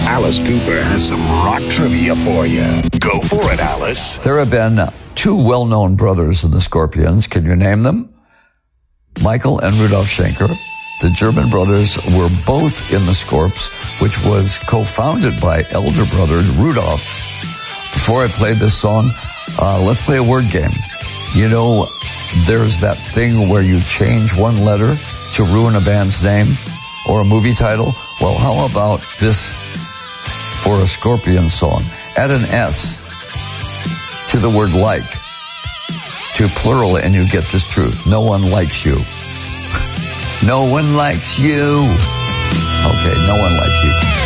Alice Cooper has some rock trivia for you. Go for it, Alice. There have been two well-known brothers in the Scorpions. Can you name them? Michael and Rudolf Schenker. The German brothers were both in the Scorps, which was co-founded by elder brother Rudolf. Before I play this song, let's play a word game. You know, there's that thing where you change one letter to ruin a band's name or a movie title. Well, how about this for a Scorpion song? Add an S to the word like, to plural, and you get this truth. No one likes you. No one likes you. Okay, no one likes you.